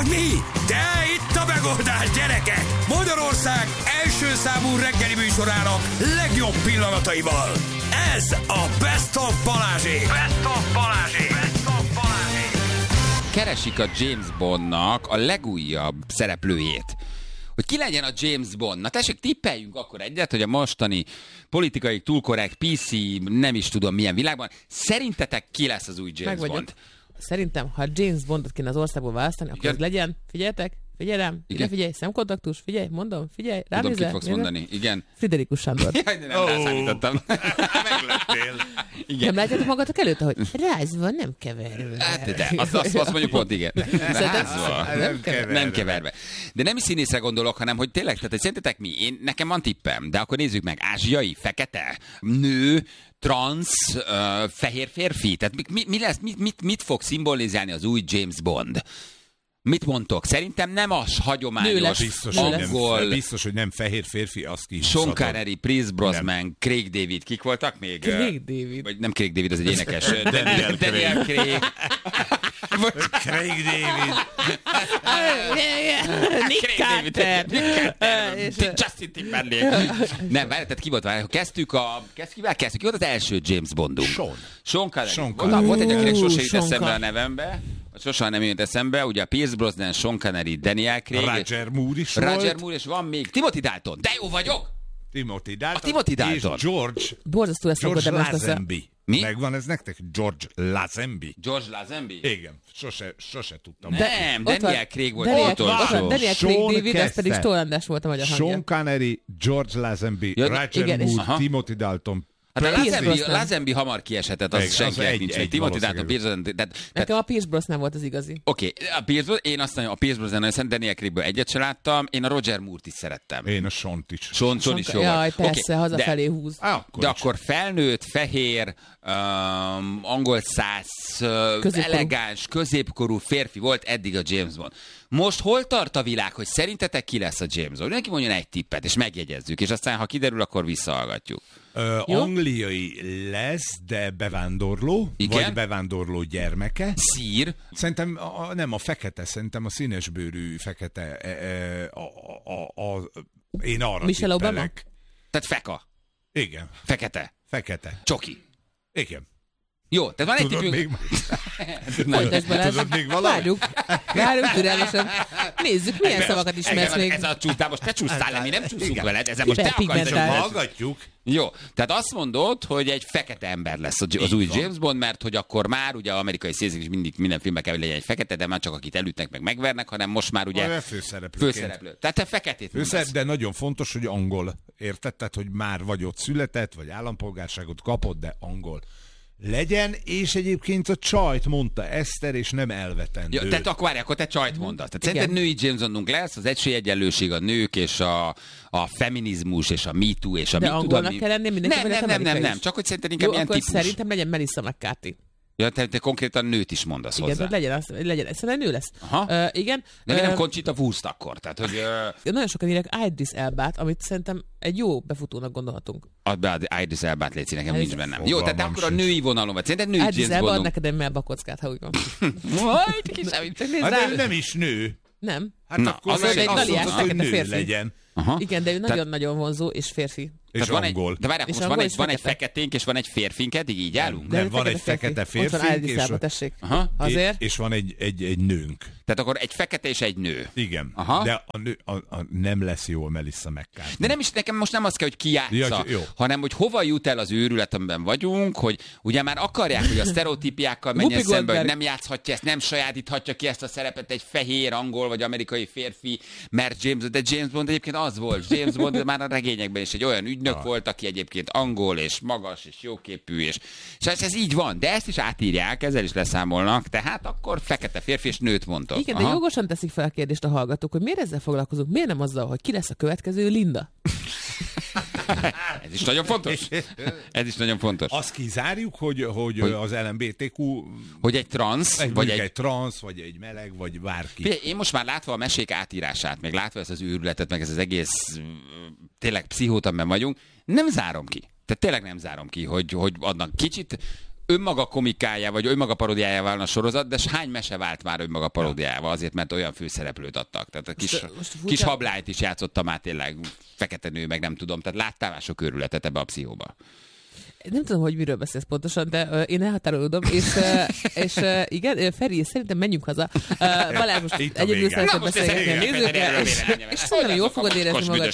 Hogy mi? De itt a megoldás, gyerekek! Magyarország első számú reggeli műsorának legjobb pillanataival. Ez a Best of Balázsék! Best of Balázsék! Best of Balázsék! Keresik a James Bondnak a legújabb szereplőjét. Hogy ki legyen a James Bond? Na tessék, tippeljünk akkor egyet, hogy a mostani politikai túlkorrekt PC, nem is tudom milyen világban, szerintetek ki lesz az új James Bond? Szerintem, ha James Bondot kéne az országból választani, akkor az legyen, figyeljetek, figyelj rám, figyelj, szemkontaktus, figyelj, mondom, figyelj, rám tudom, kit fogsz mondani, igen. Friderikus Sándor. Jaj, de nem rászállítottam. Meglettél. Igen. Nem látjátok magatok előtte, hogy rázva, nem keverve. Hát, de azt mondjuk pont, igen. Rázva. Nem keverve. De nem is színészre gondolok, hanem hogy tényleg, tehát hogy szerintetek mi? Nekem van tippem, de akkor nézzük meg. Ázsiai, fekete, nő, transz, fehér férfi. Tehát mi lesz, mit fog szimbolizálni az új James Bond? Mit mondtok? Szerintem nem az hagyományos angol... Biztos, hogy nem fehér férfi, az ki. Sean Connery, Pierce Brosnan, Craig David, kik voltak még? Craig David. Vagy nem Craig David, az egy énekes. Daniel Craig. Craig David. Nick Carter. Justin Timberlake. Nem, várj, ki volt? Kezdtük. Ki volt az első James Bondunk? Sean Connery. Volt egy, akinek sose jut eszembe a nevembe. Sosem nem jött eszembe, ugye a Pierce Brosnan, Sean Connery, Daniel Craig. Roger Moore is Roger Moore, és van még Timothy Dalton. De jó vagyok! Timothy Dalton. A Timothy Dalton. És George Lazenby. Mi? Megvan ez nektek? George Lazenby. George Lazenby? Igen, sose tudtam. Nem, Daniel Craig volt utolsó. Daniel Craig David, az pedig Stoll András volt a magyar hangja. Sean Connery, George Lazenby, Roger Moore, Timothy Dalton. Hát a Lazenby hamar kiesetett, az senkinek nincs. Timothy Dalton, Pierce. Nekem a Pierce Brosnan volt az igazi. Oké, én azt mondom, a Pierce Brosnan nagyon szeretem, Daniel Craigből egyet se láttam, én a Roger Moore-t is szerettem. Én a Sean-t is. Sean is jó. Jaj, persze, hazafelé húz. De akkor felnőtt, fehér, angol száz, elegáns, középkorú férfi volt eddig a James Bond. Most hol tart a világ, hogy szerintetek ki lesz a James Bond? Neki mondjon egy tippet, és megjegyezzük, és aztán, ha kiderül, akkor visszahallgatjuk. Angliai lesz, de bevándorló, igen? Vagy bevándorló gyermeke. Szír. Szerintem nem a fekete, szerintem a színesbőrű fekete. Én arra Michelle tippelek. Obama? Tehát feka. Igen. Fekete. Csoki. Igen. Jó, tehát van egy tippünk. Tudod még valami? Várjuk türelmesen. Nézzük, milyen szavakat ismersz még. Ez a csúsztál, most te csúsztál le, mi nem csúszunk veled, ezen most te akarsz. Hallgatjuk. Jó, tehát azt mondod, hogy egy fekete ember lesz az új James Bond, mert hogy akkor már ugye amerikai színészek is mindig minden filmben kell, hogy legyen egy fekete, de már csak akit elütnek meg megvernek, hanem most már ugye főszereplő. Tehát te feketét mondasz. De nagyon fontos, hogy angol. Érted? Tehát, hogy már vagy ott született, vagy állampolgárságot kapott, de angol legyen, és egyébként a csajt mondta Eszter, és nem elvetendő. Ja, tehát akkor te csajt mondasz. Tehát szerinted női James Bondunk lesz, az esélyegyenlőség, a nők, és a feminizmus, és a Me Too, és a de mit angolnak tudom. kell lenni mindenki. Nem, csak hogy szerinted inkább ilyen típus. Szerintem legyen Melissa McCarthy. Ja, te konkrétan nőt is mondasz hozzá. Igen, legyen. Szerintem nő lesz. Igen. De mi nem Conchita Wurst akkor? Tehát, hogy... Nagyon sokan írják Idris Elbát, amit szerintem egy jó befutónak gondolhatunk. Add be Idris Elbát, légy, nekem nincs bennem. Jó, tehát akkor a női vonalon, vagy szerinted női Idris James Elba Bondunk. ad neked egy melbakockát, ha úgy van. De nem is nő. Nem. Hát akkor az egy mondod, hogy nő legyen. Igen, de ő nagyon-nagyon vonzó és férfi. És angol. De várják, most van egy feketénk, és van egy férfink, eddig így állunk? Nem, van egy fekete férfi, és van egy nőnk. Tehát akkor egy fekete és egy nő. Igen, de a nő nem lesz jól Melissa McCarthy. De nem is, nekem most nem az kell, hogy ki játsza, hanem hogy hova jut el az őrület, amiben vagyunk, hogy ugye már akarják, hogy a sztereotípiákkal menjen szembe, hogy nem játszhatja ezt, nem sajátíthatja ki ezt a szerepet egy fehér, angol vagy amerikai férfi, mert James Bond egyébként az volt. James Bond már a regényekben is egy olyan ügynök volt, aki egyébként angol és magas és jóképű, és ez így van, de ezt is átírják, ezzel is leszámolnak, tehát akkor fekete férfi és nőt mondtok. Igen, de jogosan teszik fel a kérdést a hallgatók, hogy miért ezzel foglalkozunk, miért nem azzal, hogy ki lesz a következő Linda? Ez is nagyon fontos. Ez is nagyon fontos. Azt kizárjuk, hogy az LMBTQ... Hogy egy transz, vagy egy transz, vagy egy meleg, vagy bárki. Figyelj, én most már látva a mesék átírását, meg látva ezt az őrületet, meg ez az egész tényleg pszichót, amiben vagyunk, nem zárom ki. Tehát tényleg nem zárom ki, hogy adnak kicsit önmaga komikája, vagy önmaga paródiája válna a sorozat, de hány mese vált már önmaga paródiájával, azért, mert olyan főszereplőt adtak. Tehát a kis hablányt is játszottam már tényleg, fekete nő, meg nem tudom. Tehát láttál már sok őrületet ebbe a pszichóba. Nem tudom, hogy miről beszélsz pontosan, de én elhatárolódom, és igen, Feri, szerintem menjünk haza. Balázs, most egyedül szeretnél beszélgetni a nézőkkel, és szerintem jól fogod érezni magad.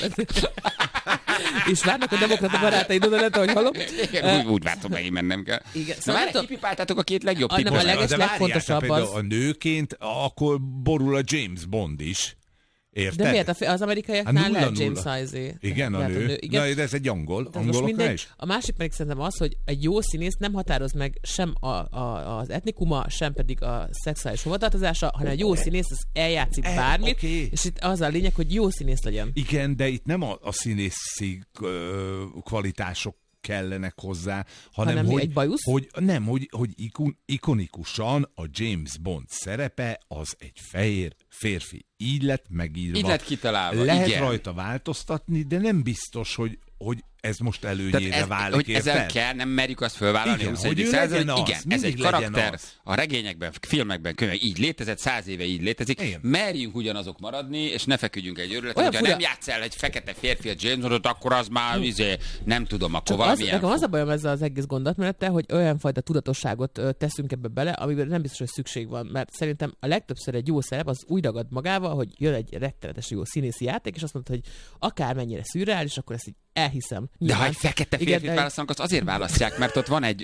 És várnak a demokrata barátaid oda lett, ahogy hallom. Úgy vártam, megint mennem kell. Igen. Na már kipipáltátok a két legjobb típust. A legfontosabb az. A nőként akkor borul a James Bond is. Érted? De miért az amerikaiaknál lehet James Sizé? Igen, a nő. Na, de ez egy angoloknál is. A másik pedig szerintem az, hogy egy jó színész nem határoz meg sem az etnikuma, sem pedig a szexuális hovatartozása, hanem egy jó színész az eljátszik bármit, és itt az a lényeg, hogy jó színész legyen. Igen, de itt nem a színészi kvalitások kellenek hozzá, hanem hogy ikonikusan a James Bond szerepe az egy fehér férfi. Így lett megírva. Így lett kitalálva. Lehet rajta változtatni, de nem biztos, hogy ez most előnyére válik. Hogy ezzel kell, nem merjük azt fölvállalni a 21. század, hogy igen, ez egy karakter, a regényekben, filmekben, könyvekben így létezett, 100 éve így létezik, igen. Merjünk ugyanazok maradni, és ne feküdjünk egy őrületet, hogyha nem játsszál egy fekete férfi a James Bondot, akkor az már nem tudom, akkor valamilyen. Nekem az a bajom ezzel az egész gondolatmenettel, hogy olyan fajta tudatosságot teszünk ebbe bele, amiben nem biztos, hogy szükség van, mert szerintem a legtöbbször egy jó szerep az úgy ragad magával, hogy jön egy rettenetes jó színészi játék, és azt mondod, hogy akármennyire szürreális, akkor ezt így elhiszem. De ha egy fekete férfit választanak, azt azért választják, mert ott van egy...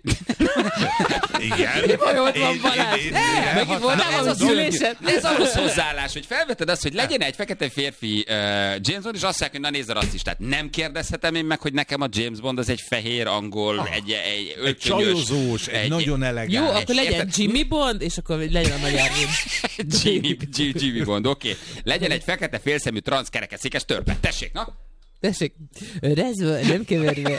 Igen. Ott van Balázs. Megint voltál az a szülésed. Ez a rossz hozzáállás, hogy felveted azt, hogy legyen egy fekete férfi James Bond, és azt mondják, hogy na nézd a rasszistát. Nem kérdezhetem én meg, hogy nekem a James Bond az egy fehér, angol, egy csajozós, egy nagyon elegáns. Jó, akkor legyen Jimmy Bond, és akkor legyen a nagy Jimmy Bond, oké. Legyen egy fekete félszemű transzkerekeszékes törpe. Tessék, na? Tessék, rezve, nem keverve.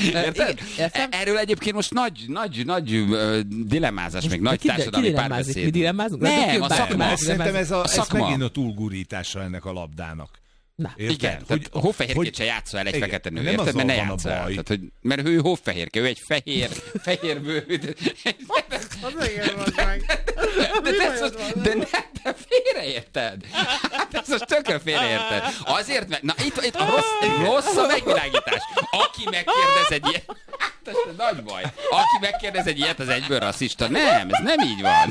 Erről egyébként most nagy dilemmázás, még nagy társadalmi párbeszéd. Mi dilemmázunk? Nem, a szakma. Szerintem ez megint a túlgurítása ennek a labdának. Na, igen, hogy hófehérkét se játszol el egy fekete nő, érted? Mert ne játszol el. Mert ő hófehérke, ő egy fehér bőrű. De te félreérted. Ez most tökön félreérted. Azért, mert... Na, itt a rossz a megvilágítás. Aki megkérdez egy ilyet... Ez nagy baj. Aki megkérdez egy ilyet, az egyből rasszista. Nem, ez nem így van.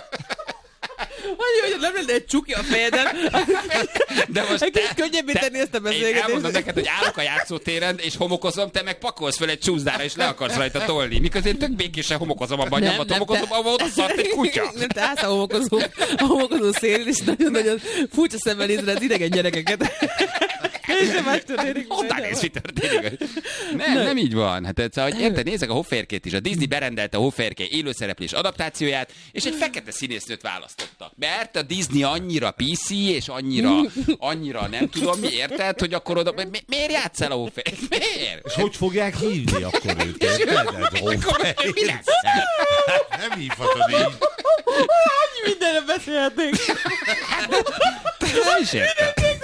Hogy nem lenne egy csuki a fejeden. De most egy kicsit könnyebbé tenni ezt a beszélgetést. Én elmondom neked, hogy állok a játszótéren, és homokozom, te meg pakolsz fel egy csúszdára, és le akarsz rajta tolni. Miközben én tök békésen homokozom abban a nyomban, homokozom, ahol oda szart egy kutya. Nem, te állsz a homokozó szélén, és nagyon-nagyon furcsa szemmel nézed az idegen gyerekeket. És más történik. Honnan ez, mi történik? Nem így van. Hát érted, nézzek a hófehérkét is. A Disney berendelte a hófehérke élőszereplés adaptációját, és egy fekete színésznőt választottak. Mert a Disney annyira PC, és annyira nem tudom mi, érted, hogy akkor oda... Miért játsszál a hófehérkét? Miért? És hogy fogják hívni akkor őt? Mi lesz? Nem hívhatod így. Annyi mindenre beszélhetnénk. Nem is értem.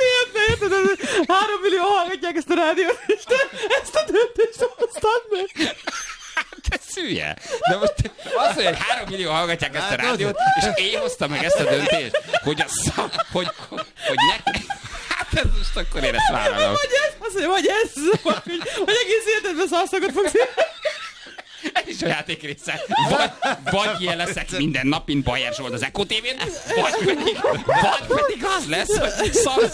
3 millió hallgatják ezt a rádiót, és te ezt a döntést hoztad meg. Te szülje! De most az, hogy 3 millió hallgatják ezt a rádiót, és én hoztam meg ezt a döntést, hogy hát ez most akkor én ezt vállalom. Vagy ez, hogy egész életedben szarszakot fogsz Ez is a játék része. Vagy ilyen leszek minden nap, mint Bajer Zsolt az Eko TV-n, vagy pedig az lesz, hogy